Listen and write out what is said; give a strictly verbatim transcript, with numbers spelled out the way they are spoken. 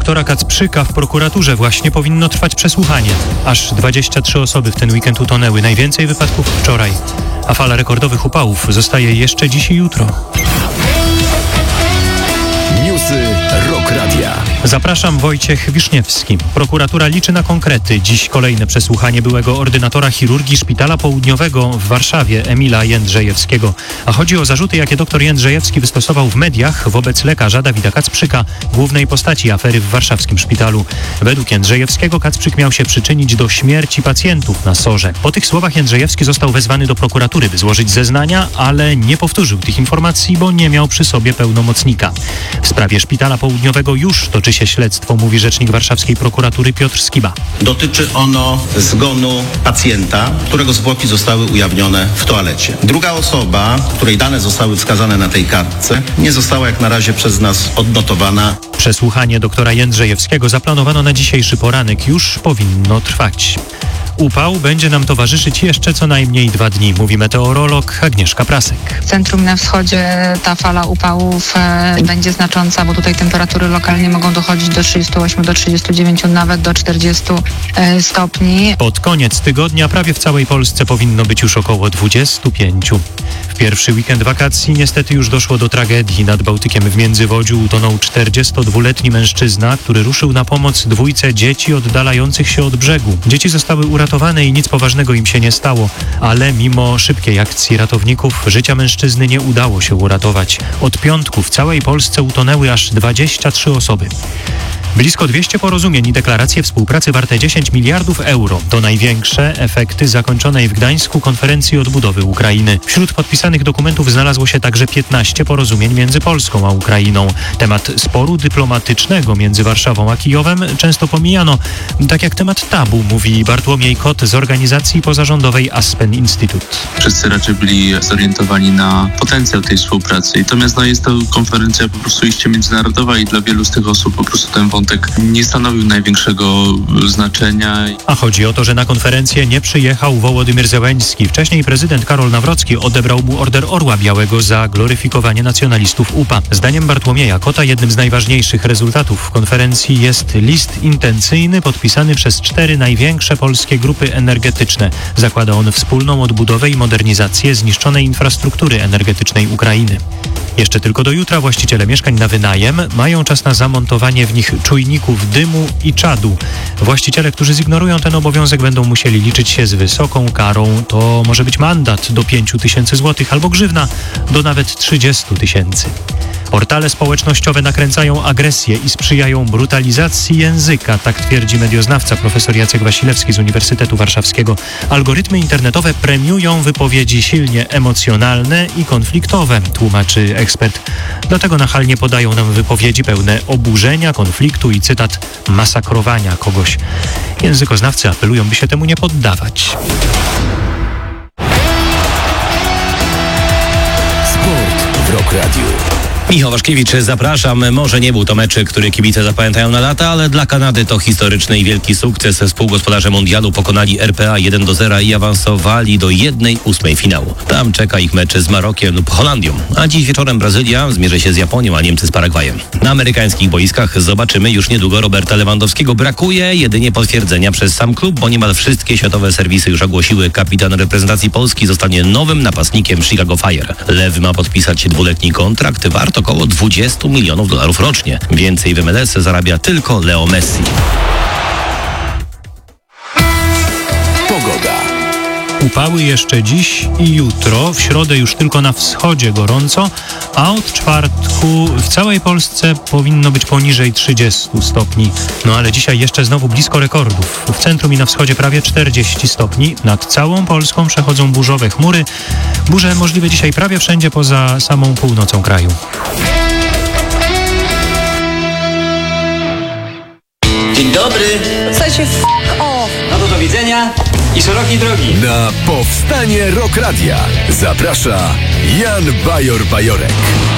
doktora Kacprzyka w prokuraturze właśnie powinno trwać przesłuchanie. Aż dwadzieścia trzy osoby w ten weekend utonęły. Najwięcej wypadków wczoraj. A fala rekordowych upałów zostaje jeszcze dziś i jutro. Newsy Rock Radia. Zapraszam, Wojciech Wiszniewski. Prokuratura liczy na konkrety. Dziś kolejne przesłuchanie byłego ordynatora chirurgii Szpitala Południowego w Warszawie, Emila Jędrzejewskiego. A chodzi o zarzuty, jakie dr Jędrzejewski wystosował w mediach wobec lekarza Dawida Kacprzyka, głównej postaci afery w warszawskim szpitalu. Według Jędrzejewskiego Kacprzyk miał się przyczynić do śmierci pacjentów na sorze. Po tych słowach Jędrzejewski został wezwany do prokuratury, by złożyć zeznania, ale nie powtórzył tych informacji, bo nie miał przy sobie pełnomocnika. W sprawie Szpitala Południowego już toczy się śledztwo, mówi rzecznik warszawskiej prokuratury Piotr Skiba. Dotyczy ono zgonu pacjenta, którego zwłoki zostały ujawnione w toalecie. Druga osoba, której dane zostały wskazane na tej kartce, nie została jak na razie przez nas odnotowana. Przesłuchanie doktora Jędrzejewskiego zaplanowano na dzisiejszy poranek. Już powinno trwać. Upał będzie nam towarzyszyć jeszcze co najmniej dwa dni, mówi meteorolog Agnieszka Prasek. W centrum na wschodzie ta fala upałów e, będzie znacząca, bo tutaj temperatury lokalnie mogą dochodzić do trzydziestu ośmiu, do trzydziestu dziewięciu, nawet do czterdziestu e, stopni. Pod koniec tygodnia prawie w całej Polsce powinno być już około dwudziestu pięciu. W pierwszy weekend wakacji niestety już doszło do tragedii. Nad Bałtykiem w Międzywodziu utonął czterdziestodwuletni mężczyzna, który ruszył na pomoc dwójce dzieci oddalających się od brzegu. Dzieci zostały uratowane i nic poważnego im się nie stało, ale mimo szybkiej akcji ratowników życia mężczyzny nie udało się uratować. Od piątku w całej Polsce utonęły aż dwadzieścia trzy osoby. Blisko dwieście porozumień i deklaracje współpracy warte dziesięć miliardów euro. To największe efekty zakończonej w Gdańsku konferencji odbudowy Ukrainy. Wśród podpisanych dokumentów znalazło się także piętnaście porozumień między Polską a Ukrainą. Temat sporu dyplomatycznego między Warszawą a Kijowem często pomijano, tak jak temat tabu, mówi Bartłomiej Kot z organizacji pozarządowej Aspen Institute. Wszyscy raczej byli zorientowani na potencjał tej współpracy. Natomiast no, jest to konferencja po prostu iście międzynarodowa i dla wielu z tych osób po prostu ten wątek nie stanowił największego znaczenia. A chodzi o to, że na konferencję nie przyjechał Wołodymyr Zełenski. Wcześniej prezydent Karol Nawrocki odebrał mu Order Orła Białego za gloryfikowanie nacjonalistów U P A. Zdaniem Bartłomieja Kota jednym z najważniejszych rezultatów konferencji jest list intencyjny podpisany przez cztery największe polskie grupy energetyczne. Zakłada on wspólną odbudowę i modernizację zniszczonej infrastruktury energetycznej Ukrainy. Jeszcze tylko do jutra właściciele mieszkań na wynajem mają czas na zamontowanie w nich czujników dymu i czadu. Właściciele, którzy zignorują ten obowiązek, będą musieli liczyć się z wysoką karą. To może być mandat do pięciu tysięcy złotych albo grzywna do nawet trzydziestu tysięcy. Portale społecznościowe nakręcają agresję i sprzyjają brutalizacji języka, tak twierdzi medioznawca profesor Jacek Wasilewski z Uniwersytetu Warszawskiego. Algorytmy internetowe premiują wypowiedzi silnie emocjonalne i konfliktowe, tłumaczy ekspert. Dlatego nachalnie podają nam wypowiedzi pełne oburzenia, konfliktu i cytat masakrowania kogoś. Językoznawcy apelują, by się temu nie poddawać. Sport w Rock Radiu. Michał Waszkiewicz, zapraszam. Może nie był to mecz, który kibice zapamiętają na lata, ale dla Kanady to historyczny i wielki sukces. Współgospodarze mundialu pokonali R P A jeden do zera i awansowali do jednej ósmej finału. Tam czeka ich mecz z Marokiem lub Holandią. A dziś wieczorem Brazylia zmierzy się z Japonią, a Niemcy z Paragwajem. Na amerykańskich boiskach zobaczymy już niedługo Roberta Lewandowskiego. Brakuje jedynie potwierdzenia przez sam klub, bo niemal wszystkie światowe serwisy już ogłosiły, kapitan reprezentacji Polski zostanie nowym napastnikiem Chicago Fire. Lew ma podpisać dwuletni kontrakt wart około dwudziestu milionów dolarów rocznie. Więcej w M L S zarabia tylko Leo Messi. Pogoda. Upały jeszcze dziś i jutro. W środę już tylko na wschodzie gorąco, a od czwartku w całej Polsce powinno być poniżej trzydziestu stopni. No ale dzisiaj jeszcze znowu blisko rekordów. W centrum i na wschodzie prawie czterdzieści stopni. Nad całą Polską przechodzą burzowe chmury. Burze możliwe dzisiaj prawie wszędzie poza samą północą kraju. Dzień dobry. W sensie f*** off. No to do widzenia i szerokiej drogi. Na powstanie Rock Radia zaprasza Jan Bajor-Bajorek.